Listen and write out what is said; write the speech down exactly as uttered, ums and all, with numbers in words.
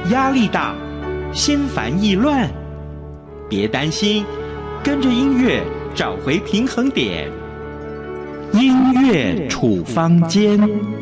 压力大，心烦意乱，别担心，跟着音乐找回平衡点。音乐处方间。